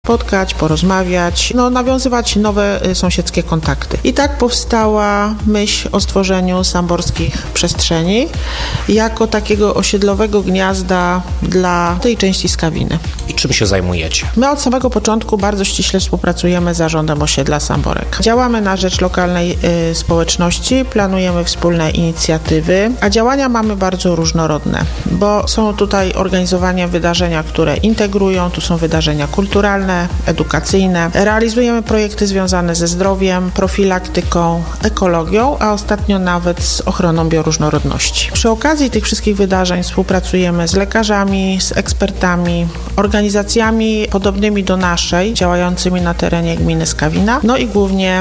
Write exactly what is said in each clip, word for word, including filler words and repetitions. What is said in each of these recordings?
spotkać, porozmawiać, no, nawiązywać nowe sąsiedzkie kontakty. I tak powstała myśl o stworzeniu samborskich przestrzeni jako takiego osiedlowego gniazda dla tej części Skawiny. I czym się zajmujecie? My od samego początku bardzo ściśle współpracujemy z Zarządem Osiedla Samborek. Działamy na rzecz lokalnej y, społeczności, planujemy wspólne inicjatywy, a działania mamy bardzo różnorodne, bo są tutaj organizowane wydarzenia, które integrują, tu są wydarzenia kulturalne, edukacyjne. Realizujemy projekty związane ze zdrowiem, profilaktyką, ekologią, a ostatnio nawet z ochroną bioróżnorodności. Przy okazji tych wszystkich wydarzeń współpracujemy z lekarzami, z ekspertami, organizacjami podobnymi do naszej, działającymi na terenie gminy Skawina, no i głównie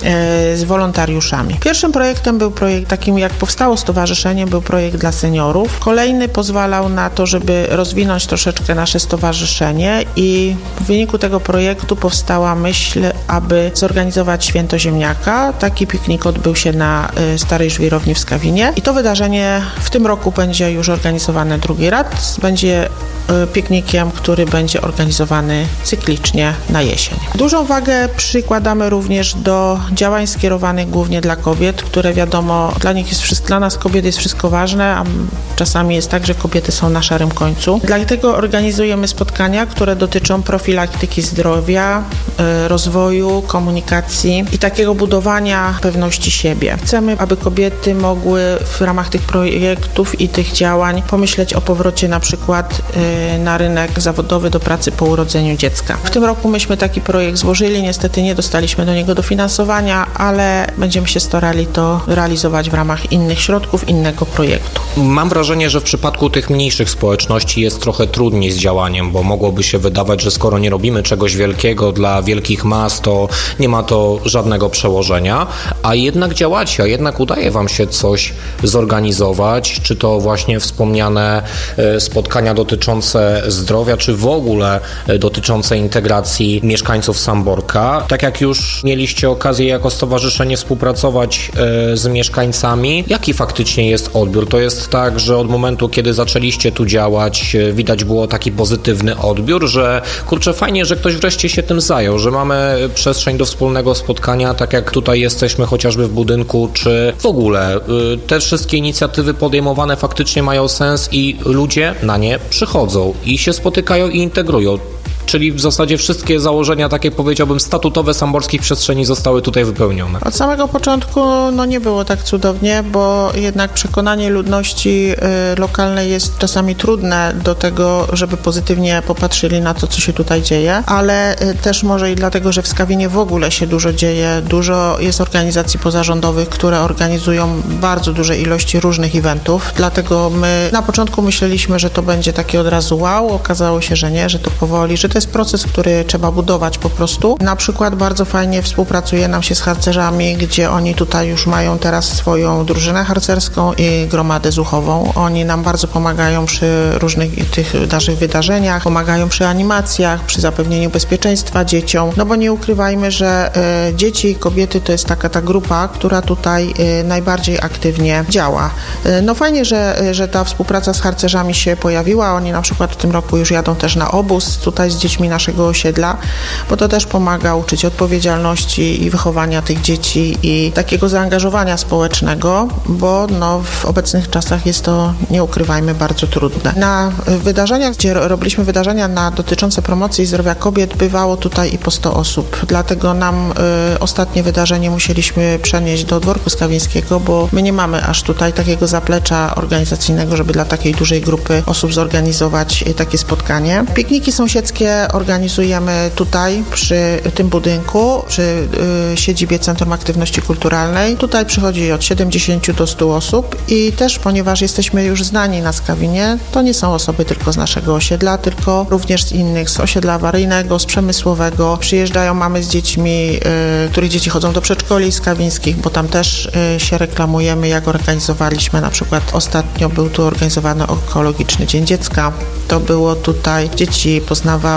e, z wolontariuszami. Pierwszym projektem był projekt, takim jak powstało stowarzyszenie, był projekt dla seniorów. Kolejny pozwalał na to, żeby rozwinąć troszeczkę nasze stowarzyszenie i w wyniku tego projektu powstała myśl, aby zorganizować święto ziemniaka. Taki piknik odbył się na y, Starej Żwirowni w Skawinie i to wydarzenie w tym roku będzie już organizowane drugi raz. Będzie y, piknikiem, który będzie organizowany cyklicznie na jesień. Dużą wagę przykładamy również do działań skierowanych głównie dla kobiet, które wiadomo, dla nich jest wszystko, dla nas kobiet jest wszystko ważne, a czasami jest tak, że kobiety są na szarym końcu. Dlatego organizujemy spotkania, które dotyczą profilaktyki zdrowia, rozwoju, komunikacji i takiego budowania pewności siebie. Chcemy, aby kobiety mogły w ramach tych projektów i tych działań pomyśleć o powrocie na przykład na rynek zawodowy do pracy po urodzeniu dziecka. W tym roku myśmy taki projekt złożyli, niestety nie dostaliśmy do niego dofinansowania, ale będziemy się starali to realizować w ramach innych środków, innego projektu. Mam wrażenie, że w przypadku tych mniejszych społeczności jest trochę trudniej z działaniem, bo mogłoby się wydawać, że skoro nie robimy czegoś wielkiego dla wielkich mas, to nie ma to żadnego przełożenia, a jednak działacie, a jednak udaje wam się coś zorganizować, czy to właśnie wspomniane spotkania dotyczące zdrowia, czy w ogóle dotyczące integracji mieszkańców Samborka. Tak jak już mieliście okazję jako stowarzyszenie współpracować z mieszkańcami, jaki faktycznie jest odbiór? To jest tak, że od momentu, kiedy zaczęliście tu działać, widać było taki pozytywny odbiór, że kurczę, fajnie, że ktoś wreszcie się tym zajął, że mamy przestrzeń do wspólnego spotkania, tak jak tutaj jesteśmy chociażby w budynku, czy w ogóle te wszystkie inicjatywy podejmowane faktycznie mają sens i ludzie na nie przychodzą i się spotykają i integrują. Czyli w zasadzie wszystkie założenia, takie powiedziałbym, statutowe samborskich przestrzeni zostały tutaj wypełnione. Od samego początku no, nie było tak cudownie, bo jednak przekonanie ludności y, lokalnej jest czasami trudne do tego, żeby pozytywnie popatrzyli na to, co się tutaj dzieje, ale y, też może i dlatego, że w Skawinie w ogóle się dużo dzieje, dużo jest organizacji pozarządowych, które organizują bardzo duże ilości różnych eventów, dlatego my na początku myśleliśmy, że to będzie takie od razu wow, okazało się, że nie, że to powoli, że to jest proces, który trzeba budować po prostu. Na przykład bardzo fajnie współpracuje nam się z harcerzami, gdzie oni tutaj już mają teraz swoją drużynę harcerską i gromadę zuchową. Oni nam bardzo pomagają przy różnych tych naszych wydarzeniach, pomagają przy animacjach, przy zapewnieniu bezpieczeństwa dzieciom, no bo nie ukrywajmy, że y, dzieci i kobiety to jest taka ta grupa, która tutaj y, najbardziej aktywnie działa. Y, no fajnie, że, y, że ta współpraca z harcerzami się pojawiła. Oni na przykład w tym roku już jadą też na obóz tutaj z dziećmi naszego osiedla, bo to też pomaga uczyć odpowiedzialności i wychowania tych dzieci i takiego zaangażowania społecznego, bo no, w obecnych czasach jest to, nie ukrywajmy, bardzo trudne. Na wydarzeniach, gdzie robiliśmy wydarzenia na, dotyczące promocji zdrowia kobiet, bywało tutaj i po sto osób. Dlatego nam y, ostatnie wydarzenie musieliśmy przenieść do Dworku Skawińskiego, bo my nie mamy aż tutaj takiego zaplecza organizacyjnego, żeby dla takiej dużej grupy osób zorganizować y, takie spotkanie. Pikniki sąsiedzkie organizujemy tutaj przy tym budynku, przy y, siedzibie Centrum Aktywności Kulturalnej. Tutaj przychodzi od siedemdziesięciu do stu osób i też, ponieważ jesteśmy już znani na Skawinie, to nie są osoby tylko z naszego osiedla, tylko również z innych, z osiedla awaryjnego, z przemysłowego. Przyjeżdżają mamy z dziećmi, y, których dzieci chodzą do przedszkoli skawińskich, bo tam też y, się reklamujemy, jak organizowaliśmy, na przykład ostatnio był tu organizowany Ekologiczny Dzień Dziecka. To było tutaj, dzieci poznawały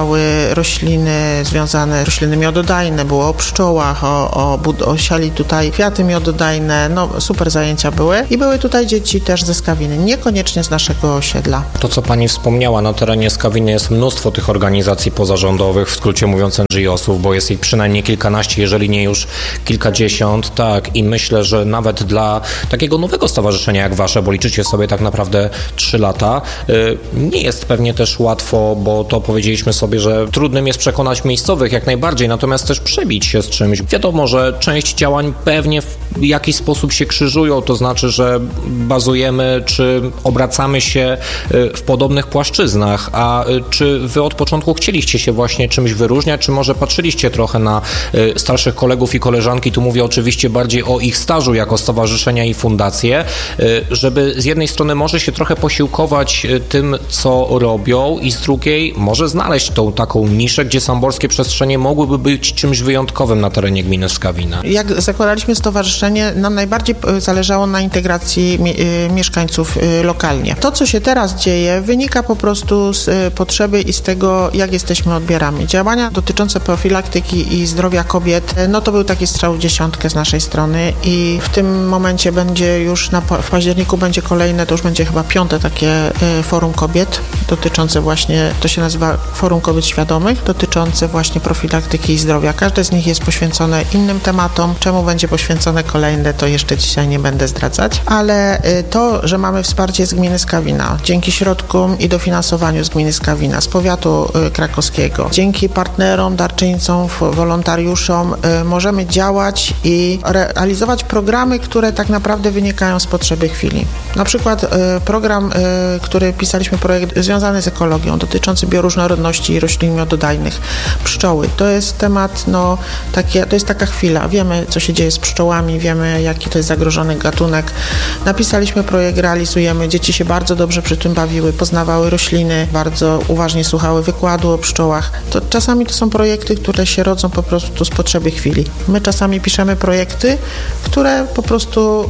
powstawały rośliny związane, rośliny miododajne, było o pszczołach, o, o, bud- o siali tutaj kwiaty miododajne, no super zajęcia były i były tutaj dzieci też ze Skawiny, niekoniecznie z naszego osiedla. To, co pani wspomniała, na terenie Skawiny jest mnóstwo tych organizacji pozarządowych, w skrócie mówiąc N G O-sów, bo jest ich przynajmniej kilkanaście, jeżeli nie już kilkadziesiąt, tak, i myślę, że nawet dla takiego nowego stowarzyszenia jak wasze, bo liczycie sobie tak naprawdę trzy lata, nie jest pewnie też łatwo, bo to powiedzieliśmy sobie, że trudnym jest przekonać miejscowych jak najbardziej, natomiast też przebić się z czymś. Wiadomo, że część działań pewnie w jakiś sposób się krzyżują, to znaczy, że bazujemy czy obracamy się w podobnych płaszczyznach, a czy wy od początku chcieliście się właśnie czymś wyróżniać, czy może patrzyliście trochę na starszych kolegów i koleżanki, tu mówię oczywiście bardziej o ich stażu jako stowarzyszenia i fundacje, żeby z jednej strony może się trochę posiłkować tym, co robią i z drugiej może znaleźć tą taką niszę, gdzie samborskie przestrzenie mogłyby być czymś wyjątkowym na terenie gminy Skawina. Jak zakładaliśmy stowarzyszenie, nam najbardziej zależało na integracji mieszkańców lokalnie. To, co się teraz dzieje, wynika po prostu z potrzeby i z tego, jak jesteśmy odbierani. Działania dotyczące profilaktyki i zdrowia kobiet, no to był taki strzał w dziesiątkę z naszej strony i w tym momencie będzie już na, w październiku będzie kolejne, to już będzie chyba piąte takie forum kobiet dotyczące właśnie, to się nazywa Forum Kobiet Świadomych, dotyczące właśnie profilaktyki i zdrowia. Każde z nich jest poświęcone innym tematom. Czemu będzie poświęcone kolejne, to jeszcze dzisiaj nie będę zdradzać, ale to, że mamy wsparcie z gminy Skawina, dzięki środkom i dofinansowaniu z gminy Skawina, z powiatu krakowskiego, dzięki partnerom, darczyńcom, wolontariuszom możemy działać i realizować programy, które tak naprawdę wynikają z potrzeby chwili. Na przykład program, który pisaliśmy, projekt związany z ekologią, dotyczący bioróżnorodności i roślin miododajnych, pszczoły. To jest temat, no, takie, to jest taka chwila. Wiemy, co się dzieje z pszczołami, wiemy, jaki to jest zagrożony gatunek. Napisaliśmy projekt, realizujemy. Dzieci się bardzo dobrze przy tym bawiły, poznawały rośliny, bardzo uważnie słuchały wykładu o pszczołach. To czasami to są projekty, które się rodzą po prostu z potrzeby chwili. My czasami piszemy projekty, które po prostu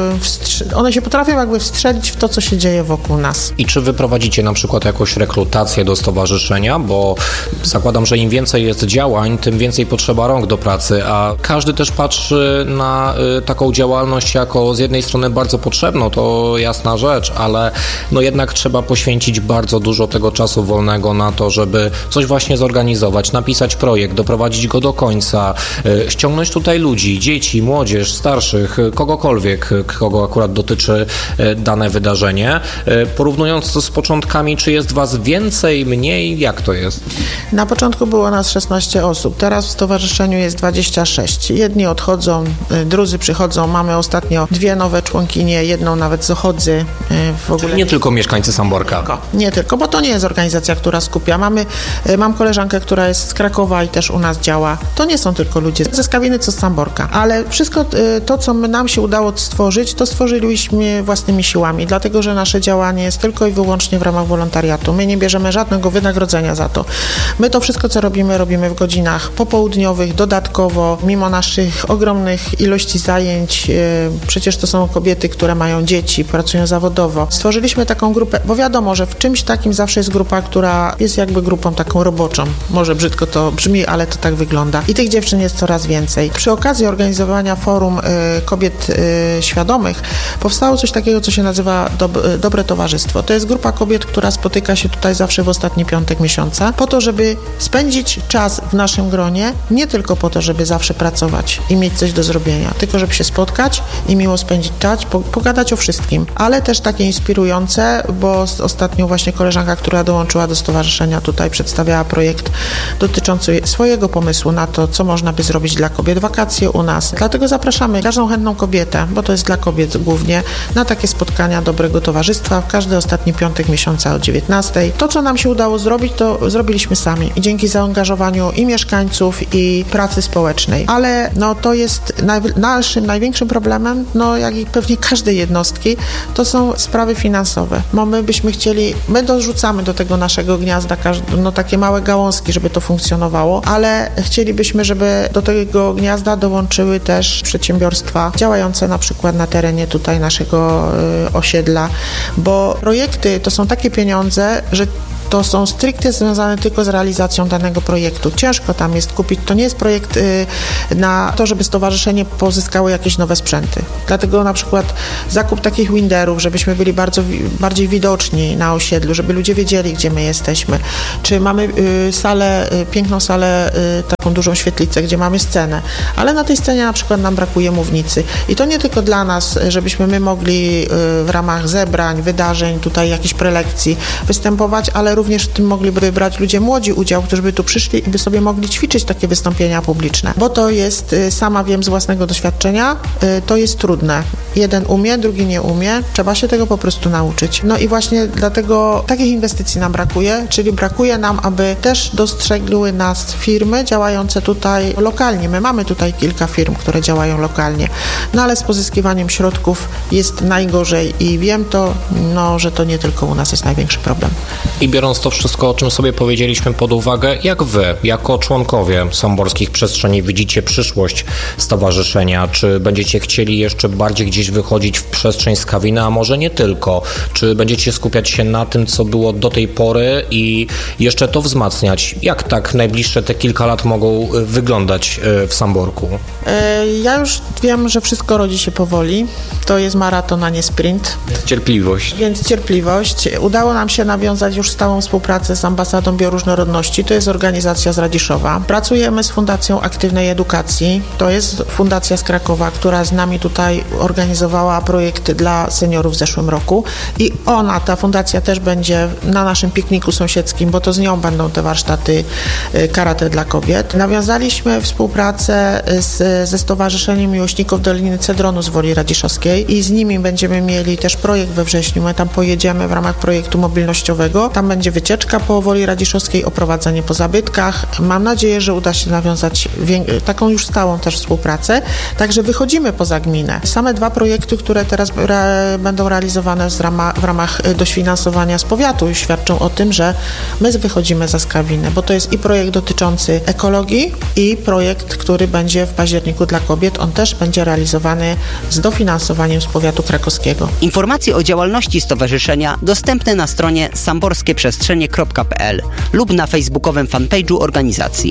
yy, one się potrafią jakby wstrzelić w to, co się dzieje wokół nas. I czy wy prowadzicie na przykład jakąś rekrutację do stowarzyszenia, bo zakładam, że im więcej jest działań, tym więcej potrzeba rąk do pracy, a każdy też patrzy na y, taką działalność jako z jednej strony bardzo potrzebną, to jasna rzecz, ale no jednak trzeba poświęcić bardzo dużo tego czasu wolnego na to, żeby coś właśnie zorganizować, napisać projekt, doprowadzić go do końca, y, ściągnąć tutaj ludzi, dzieci, młodzież, starszych, kogokolwiek, kogo akurat dotyczy y, dane wydarzenie. Y, porównując to z początkami, czy jest was więcej, mniej, jak to jest? Na początku było nas szesnaście osób, teraz w stowarzyszeniu jest dwadzieścia sześć. Jedni odchodzą, drudzy przychodzą, mamy ostatnio dwie nowe członkinie, jedną nawet z Ochodzy. W ogóle. Czyli nie tylko mieszkańcy Samborka. Tylko, nie tylko, bo to nie jest organizacja, która skupia. Mamy, mam koleżankę, która jest z Krakowa i też u nas działa. To nie są tylko ludzie ze Skawiny, co z Samborka, ale wszystko to, co nam się udało stworzyć, to stworzyliśmy własnymi siłami, dlatego, że nasze działanie jest tylko i wyłącznie w ramach wolontariatu. My nie bierzemy żadnego wynagrodzenia za to. My to wszystko, co robimy, robimy w godzinach popołudniowych, dodatkowo, mimo naszych ogromnych ilości zajęć. Przecież to są kobiety, które mają dzieci, pracują zawodowo. Stworzyliśmy taką grupę, bo wiadomo, że w czymś takim zawsze jest grupa, która jest jakby grupą taką roboczą. Może brzydko to brzmi, ale to tak wygląda. I tych dziewczyn jest coraz więcej. Przy okazji organizowania Forum Kobiet Świadomych powstało coś takiego, co się nazywa Dob- Dobre Towarzystwo. To jest grupa kobiet, która spotyka się tutaj zawsze w ostatni piątek miesiąca, po to, żeby spędzić czas w naszym gronie, nie tylko po to, żeby zawsze pracować i mieć coś do zrobienia, tylko żeby się spotkać i miło spędzić czas, po, pogadać o wszystkim, ale też takie inspirujące, bo ostatnio właśnie koleżanka, która dołączyła do stowarzyszenia, tutaj przedstawiała projekt dotyczący swojego pomysłu na to, co można by zrobić dla kobiet, wakacje u nas. Dlatego zapraszamy każdą chętną kobietę, bo to jest dla kobiet głównie, na takie spotkania Dobrego Towarzystwa w każdy ostatni piątek miesiąca o dziewiętnastej. To, co nam się udało zrobić, to zrobiliśmy sami i dzięki zaangażowaniu i mieszkańców, i pracy społecznej. Ale no, to jest naj- naszym największym problemem, no jak i pewnie każdej jednostki, to są sprawy finansowe. Bo my byśmy chcieli, my dorzucamy do tego naszego gniazda każde, no, takie małe gałązki, żeby to funkcjonowało, ale chcielibyśmy, żeby do tego gniazda dołączyły też przedsiębiorstwa działające na przykład na terenie tutaj naszego y, osiedla, bo projekty to są takie pieniądze, że to są stricte związane tylko z realizacją danego projektu. Ciężko tam jest kupić. To nie jest projekt y, na to, żeby stowarzyszenie pozyskało jakieś nowe sprzęty. Dlatego na przykład zakup takich winderów, żebyśmy byli bardzo, bardziej widoczni na osiedlu, żeby ludzie wiedzieli, gdzie my jesteśmy. Czy mamy y, salę, y, piękną salę, y, taką dużą świetlicę, gdzie mamy scenę, ale na tej scenie na przykład nam brakuje mównicy. I to nie tylko dla nas, żebyśmy my mogli y, w ramach zebrań, wydarzeń, tutaj jakichś prelekcji występować, ale również w tym mogliby brać ludzie młodzi udział, którzy by tu przyszli i by sobie mogli ćwiczyć takie wystąpienia publiczne. Bo to jest, y, sama wiem z własnego doświadczenia, y, to jest trudne. Jeden umie, drugi nie umie. Trzeba się tego po prostu nauczyć. No i właśnie dlatego takich inwestycji nam brakuje, czyli brakuje nam, aby też dostrzegły nas firmy działające tutaj lokalnie. My mamy tutaj kilka firm, które działają lokalnie, no ale z pozyskiwaniem środków jest najgorzej i wiem to, no, że to nie tylko u nas jest największy problem. I biorąc to wszystko, o czym sobie powiedzieliśmy pod uwagę, jak wy, jako członkowie Samborskich Przestrzeni, widzicie przyszłość stowarzyszenia? Czy będziecie chcieli jeszcze bardziej gdzieś wychodzić w przestrzeń Skawina, a może nie tylko? Czy będziecie skupiać się na tym, co było do tej pory i jeszcze to wzmacniać? Jak tak najbliższe te kilka lat mogą wyglądać w Samborku? Ja już wiem, że wszystko rodzi się powoli. To jest maraton, a nie sprint. Cierpliwość. Więc cierpliwość. Udało nam się nawiązać już stałą współpracę z Ambasadą Bioróżnorodności. To jest organizacja z Radziszowa. Pracujemy z Fundacją Aktywnej Edukacji. To jest fundacja z Krakowa, która z nami tutaj organizowała projekty dla seniorów w zeszłym roku. I ona, ta fundacja też będzie na naszym pikniku sąsiedzkim, bo to z nią będą te warsztaty karate dla kobiet. Nawiązaliśmy współpracę z, ze Stowarzyszeniem Miłośników Doliny Cedronu z Woli Radziszowskiej i z nimi będziemy mieli też projekt we wrześniu. My tam pojedziemy w ramach projektu mobilnościowego. Tam będzie wycieczka po Woli Radziszowskiej, oprowadzenie po zabytkach. Mam nadzieję, że uda się nawiązać wię- taką już stałą też współpracę. Także wychodzimy poza gminę. Same dwa projekty, które teraz re- będą realizowane w, rama- w ramach dofinansowania z powiatu świadczą o tym, że my wychodzimy za Skawinę, bo to jest i projekt dotyczący ekologii i projekt, który będzie w październiku dla kobiet. On też będzie realizowany z dofinansowaniem z powiatu krakowskiego. Informacje o działalności stowarzyszenia dostępne na stronie samborskie przestrzenie kropka p l lub na facebookowym fanpage'u organizacji.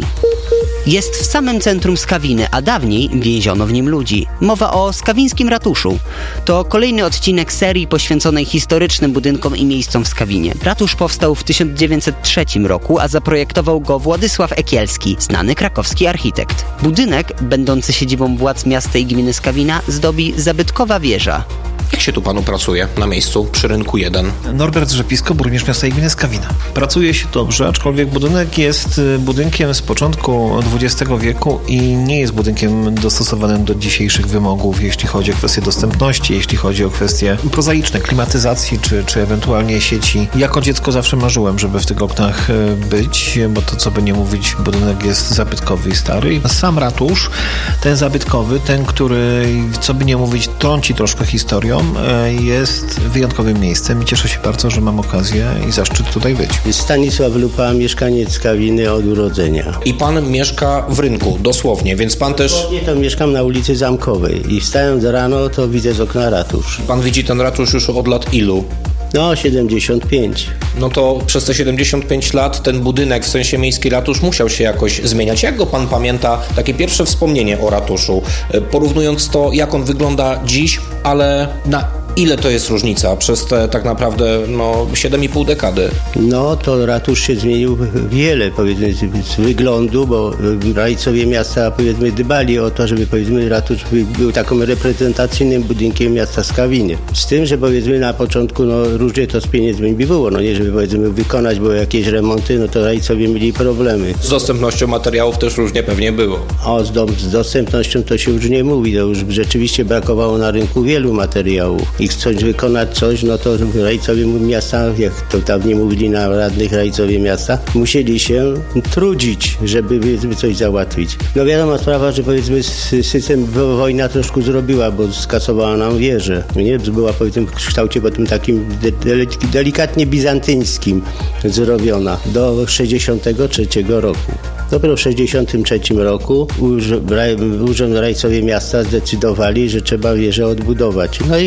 Jest w samym centrum Skawiny, a dawniej więziono w nim ludzi. Mowa o skawińskim ratuszu. To kolejny odcinek serii poświęconej historycznym budynkom i miejscom w Skawinie. Ratusz powstał w tysiąc dziewięćset trzecim roku, a zaprojektował go Władysław Ekielski, znany krakowski architekt. Budynek, będący siedzibą władz miasta i gminy Skawina, zdobi zabytkowa wieża. Jak się tu panu pracuje na miejscu przy Rynku jeden? Norbert Rzepisko, burmistrz miasta i gminy Skawina. Pracuje się dobrze, aczkolwiek budynek jest budynkiem z początku dwudziestego wieku i nie jest budynkiem dostosowanym do dzisiejszych wymogów, jeśli chodzi o kwestie dostępności, jeśli chodzi o kwestie prozaiczne, klimatyzacji czy, czy ewentualnie sieci. Jako dziecko zawsze marzyłem, żeby w tych oknach być, bo to, co by nie mówić, budynek jest zabytkowy i stary. Sam ratusz, ten zabytkowy, ten, który, co by nie mówić, trąci troszkę historią, jest wyjątkowym miejscem i cieszę się bardzo, że mam okazję i zaszczyt tutaj być. Stanisław Lupa, mieszkaniec Skawiny od urodzenia. I pan mieszka w Rynku, dosłownie, więc pan też... Nie, to mieszkam na ulicy Zamkowej i wstając rano, to widzę z okna ratusz. Pan widzi ten ratusz już od lat ilu? No, siedemdziesiąt pięć. No to przez te siedemdziesiąt pięć lat ten budynek, w sensie miejski ratusz, musiał się jakoś zmieniać. Jak go pan pamięta, takie pierwsze wspomnienie o ratuszu, porównując to, jak on wygląda dziś, ale na ile to jest różnica przez te tak naprawdę no, siedem i pół dekady? No, to ratusz się zmienił wiele, powiedzmy, z wyglądu, bo rajcowie miasta, powiedzmy, dbali o to, żeby, powiedzmy, ratusz był takim reprezentacyjnym budynkiem miasta Skawiny. Z tym, że, powiedzmy, na początku, no, różnie to z pieniędzmi było, no nie, żeby, powiedzmy, wykonać było jakieś remonty, no to rajcowie mieli problemy. Z dostępnością materiałów też różnie pewnie było. O, z, do, z dostępnością to się już nie mówi, to już rzeczywiście brakowało na rynku wielu materiałów. I chcąc wykonać coś, no to rajcowie miasta, jak to dawniej mówili na radnych rajcowie miasta, musieli się trudzić, żeby, żeby coś załatwić. No wiadoma sprawa, że, powiedzmy, system wojna troszkę zrobiła, bo skasowała nam wieżę. Nie? Była, powiedzmy, w kształcie potem takim de- delikatnie bizantyńskim zrobiona do sześćdziesiątego trzeciego roku. Dopiero w sześćdziesiątym trzecim roku Urząd Rajcowie Miasta zdecydowali, że trzeba wieżę odbudować. No i została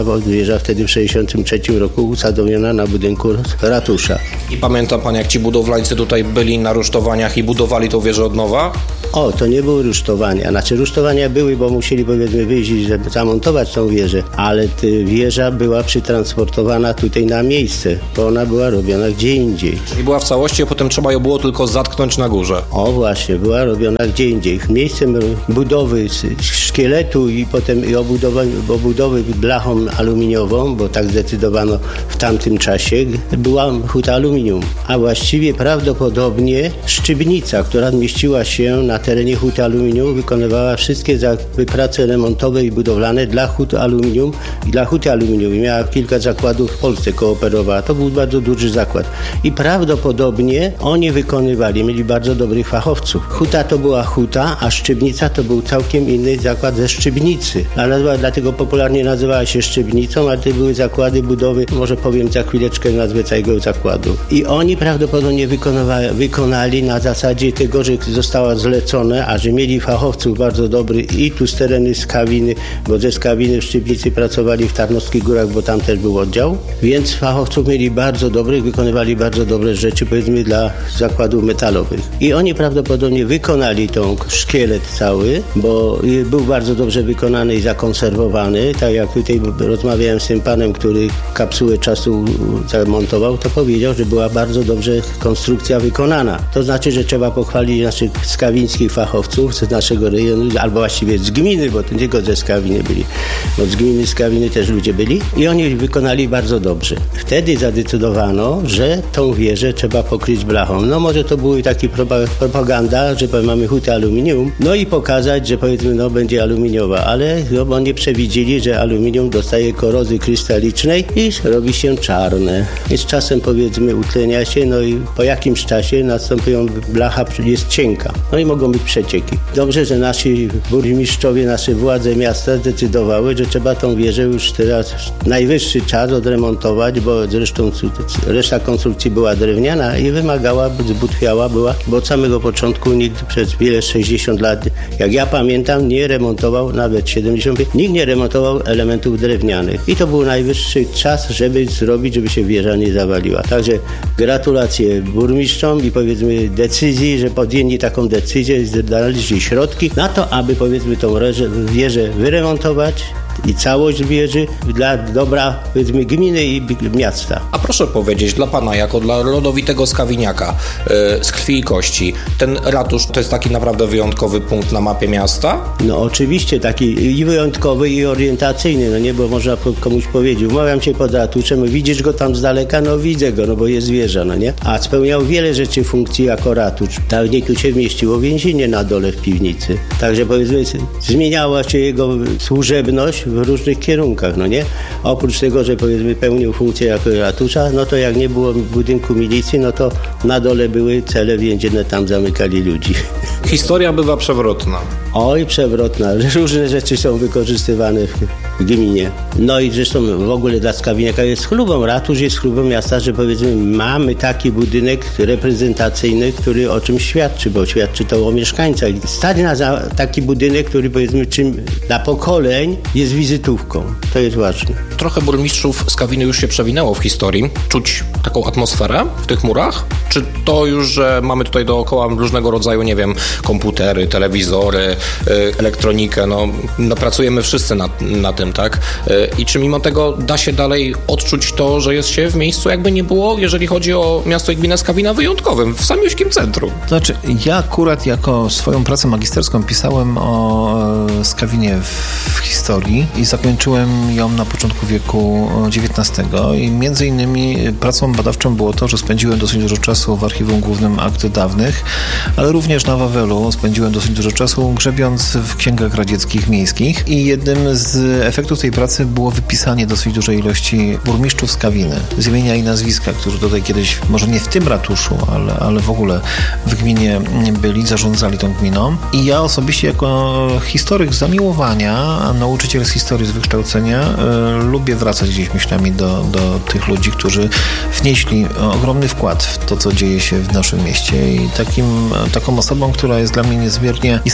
bo wieża wtedy w sześćdziesiątym trzecim roku usadowiona na budynku ratusza. I pamięta pan, jak ci budowlańcy tutaj byli na rusztowaniach i budowali tą wieżę od nowa? O, to nie były rusztowania. Znaczy rusztowania były, bo musieli powiedzmy wyjść, żeby zamontować tą wieżę, ale ty, wieża była przytransportowana tutaj na miejsce, bo ona była robiona gdzie indziej. Czyli była w całości, a potem trzeba ją było tylko zatknąć na górze. O właśnie, była robiona gdzie indziej. Miejscem budowy szkieletu i potem i obudowy, obudowy blachą aluminiową, bo tak zdecydowano w tamtym czasie, była huta aluminium. A właściwie prawdopodobnie sztywnica, która mieściła się na terenie huty aluminium, wykonywała wszystkie prace remontowe i budowlane dla huty aluminium i dla huty aluminium. I miała kilka zakładów w Polsce, kooperowała. To był bardzo duży zakład. I prawdopodobnie oni wykonywali, mieli bardzo dobrych fachowców. Huta to była huta, a sztywnica to był całkiem inny zakład ze Sztywnicy. A nazwa, dlatego popularnie nazywała się Sztywnicą, a to były zakłady budowy, może powiem za chwileczkę nazwę całego zakładu. I oni prawdopodobnie wykonali na zasadzie tego, że została zlecone, a że mieli fachowców bardzo dobrych i tu z tereny Skawiny, bo ze Skawiny w Sztywnicy pracowali w Tarnowskich Górach, bo tam też był oddział, więc fachowców mieli bardzo dobrych, wykonywali bardzo dobre rzeczy, powiedzmy dla zakładów metalowych. I oni prawdopodobnie wykonali tą szkielet cały, bo był bardzo dobrze wykonany i zakonserwowany. Tak jak tutaj rozmawiałem z tym panem, który kapsułę czasu zamontował, to powiedział, że była bardzo dobrze konstrukcja wykonana. To znaczy, że trzeba pochwalić naszych skawińskich fachowców z naszego rejonu, albo właściwie z gminy, bo to nie tylko ze Skawiny byli, bo z gminy Skawiny też ludzie byli i oni wykonali bardzo dobrze. Wtedy zadecydowano, że tą wieżę trzeba pokryć blachą. No może to była taka propaganda, że mamy hutę aluminium, no i pokazać, że powiedzmy, no będzie aluminiowa, ale no, oni przewidzieli, że aluminium dostaje korozy krystalicznej i robi się czarne. I z czasem powiedzmy utlenia się, no i po jakimś czasie następują, blacha jest cienka. No i mogą być przecieki. Dobrze, że nasi burmistrzowie, nasze władze miasta zdecydowały, że trzeba tą wieżę już teraz najwyższy czas odremontować, bo zresztą reszta konstrukcji była drewniana i wymagała, zbutwiała była, bo od samego początku nikt przez wiele, sześćdziesiąt lat, jak ja pamiętam, nie remontował, nawet siedemdziesiąt pięć, nikt nie remontował elementów drewnianych. I to był najwyższy czas, żeby zrobić, żeby się wieża nie zawaliła. Także gratulacje burmistrzom i powiedzmy decyzji, że podjęli taką decyzję, znaleźli środki na to, aby powiedzmy tą wieżę wyremontować i całość wieży dla dobra, powiedzmy, gminy i miasta. A proszę powiedzieć, dla pana, jako dla rodowitego skawiniaka yy, z krwi i kości, ten ratusz to jest taki naprawdę wyjątkowy punkt na mapie miasta? No oczywiście, taki i wyjątkowy, i orientacyjny, no nie, bo można komuś powiedzieć, umawiam się pod ratuszem, widzisz go tam z daleka? No widzę go, no bo jest wieża, no nie? A spełniał wiele rzeczy, funkcji jako ratusz. Dawniej tu się mieściło więzienie na dole w piwnicy. Także powiedzmy, zmieniała się jego służebność w różnych kierunkach, no nie? Oprócz tego, że powiedzmy pełnił funkcję jako ratusza, no to jak nie było budynku milicji, no to na dole były cele więzienne, tam zamykali ludzi. Historia bywa przewrotna. Oj, przewrotna. Różne rzeczy są wykorzystywane w gminie. No i zresztą w ogóle dla skawiniaka jest chlubą. Ratusz jest chlubą miasta, że powiedzmy mamy taki budynek reprezentacyjny, który o czym świadczy, bo świadczy to o mieszkańcach. Stać na taki budynek, który powiedzmy czym dla pokoleń jest wizytówką. To jest ważne. Trochę burmistrzów Skawiny już się przewinęło w historii. Czuć taką atmosferę w tych murach? Czy to już, że mamy tutaj dookoła różnego rodzaju, nie wiem, komputery, telewizory, elektronikę, no, no pracujemy wszyscy na, na tym, tak? I czy mimo tego da się dalej odczuć to, że jest się w miejscu, jakby nie było, jeżeli chodzi o miasto i gminę Skawina, wyjątkowym, w samiuśkim centrum? To znaczy, ja akurat jako swoją pracę magisterską pisałem o Skawinie w historii i zakończyłem ją na początku wieku dziewiętnastego i między innymi pracą badawczą było to, że spędziłem dosyć dużo czasu w Archiwum Głównym Akt Dawnych, ale również na Wawelu spędziłem dosyć dużo czasu grzebiąc w księgach radzieckich miejskich i jednym z efektów tej pracy było wypisanie dosyć dużej ilości burmistrzów Skawiny, z imienia i nazwiska, którzy tutaj kiedyś, może nie w tym ratuszu, ale, ale w ogóle w gminie byli, zarządzali tą gminą. I ja osobiście jako historyk z zamiłowania, a nauczyciel z historii z wykształcenia, y, lubię wracać gdzieś myślami do, do tych ludzi, którzy wnieśli ogromny wkład w to, co dzieje się w naszym mieście i takim, taką osobą, która jest dla mnie niezmiernie istotna w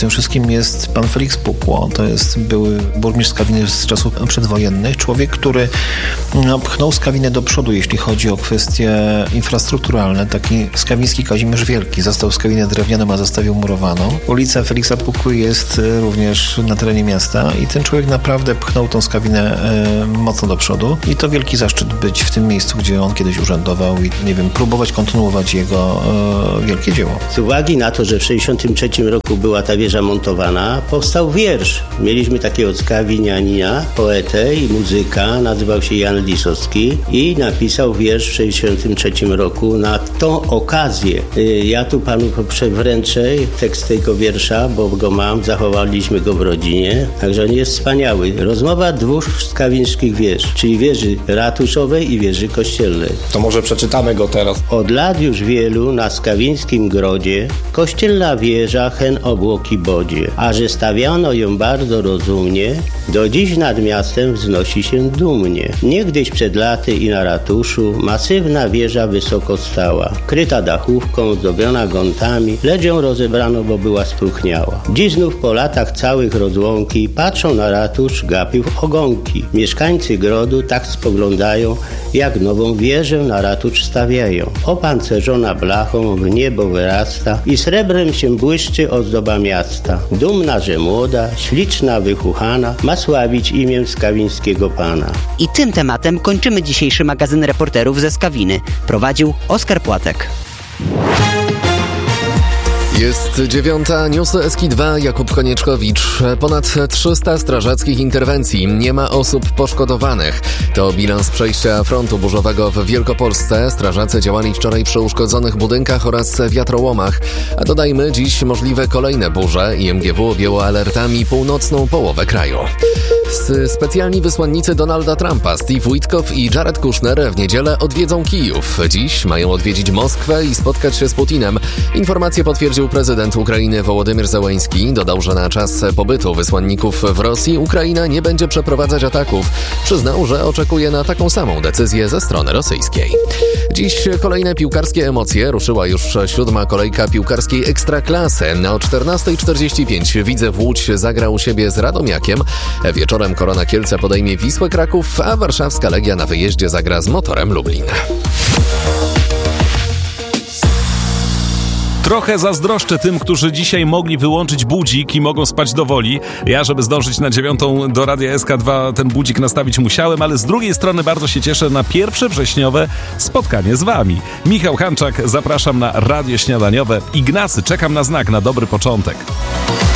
tym wszystkim jest pan Felix Pukło. To jest były burmistrz Skawiny z czasów przedwojennych. Człowiek, który no, pchnął Skawinę do przodu, jeśli chodzi o kwestie infrastrukturalne. Taki skawiński Kazimierz Wielki. Zastał Skawinę drewnianą, a zostawił murowaną. Ulica Feliksa Pukły jest również na terenie miasta i ten człowiek naprawdę pchnął tą Skawinę e, mocno do przodu. I to wielki zaszczyt być w tym miejscu, gdzie on kiedyś urzędował i, nie wiem, próbować kontynuować jego e, wielkie dzieło. Z uwagi na to, że w sześćdziesiątym trzecim roku była ta wieża montowana, powstał wiersz. Mieliśmy takiego skawinianina, poetę i muzyka, nazywał się Jan Lisowski i napisał wiersz w sześćdziesiątym trzecim roku na tą okazję. Ja tu panu wręczę tekst tego wiersza, bo go mam, zachowaliśmy go w rodzinie, także on jest wspaniały. Rozmowa dwóch skawińskich wież, czyli wieży ratuszowej i wieży kościelnej. To może przeczytamy go teraz. Od lat już wielu na skawińskim grodzie kościelna wieża hen obłoki bodzie, a że stawiano ją bardzo rozumnie, do dziś nad miastem wznosi się dumnie. Niegdyś przed laty i na ratuszu masywna wieża wysoko stała, kryta dachówką, zdobiona gątami, lecz ją rozebrano, bo była spróchniała. Dziś znów po latach całych rozłąki patrzą na ratusz, gapił w ogonki. Mieszkańcy grodu tak spoglądają, jak nową wieżę na ratusz stawiają. Opancerzona blachą w niebo wyrasta i srebrem się błyszczy ozdoba miasta. Dumna, że młoda, śliczna, wychuchana, ma sławić imię skawińskiego pana. I tym tematem kończymy dzisiejszy magazyn reporterów ze Skawiny. Prowadził Oskar Płatek. Jest dziewiąta, newsy S K I dwa, Jakub Konieczkowicz. Ponad trzysta strażackich interwencji, nie ma osób poszkodowanych. To bilans przejścia frontu burzowego w Wielkopolsce. Strażacy działali wczoraj przy uszkodzonych budynkach oraz wiatrołomach. A dodajmy, dziś możliwe kolejne burze. I M G W objęło alertami północną połowę kraju. Specjalni wysłannicy Donalda Trumpa, Steve Witkoff i Jared Kushner w niedzielę odwiedzą Kijów. Dziś mają odwiedzić Moskwę i spotkać się z Putinem. Informację potwierdził prezydent Ukrainy Wołodymyr Zełenski. Dodał, że na czas pobytu wysłanników w Rosji Ukraina nie będzie przeprowadzać ataków. Przyznał, że oczekuje na taką samą decyzję ze strony rosyjskiej. Dziś kolejne piłkarskie emocje. Ruszyła już siódma kolejka piłkarskiej Ekstraklasy. O czternasta czterdzieści pięć Widzew Łódź zagrał u siebie z Radomiakiem. Wieczorem Korona Kielce podejmie Wisłę Kraków, a warszawska Legia na wyjeździe zagra z Motorem Lublin. Trochę zazdroszczę tym, którzy dzisiaj mogli wyłączyć budzik i mogą spać do woli. Ja, żeby zdążyć na dziewiątą do Radia S K dwa, ten budzik nastawić musiałem, ale z drugiej strony bardzo się cieszę na pierwsze wrześniowe spotkanie z wami. Michał Hanczak, zapraszam na Radio Śniadaniowe. Ignacy, czekam na znak, na dobry początek.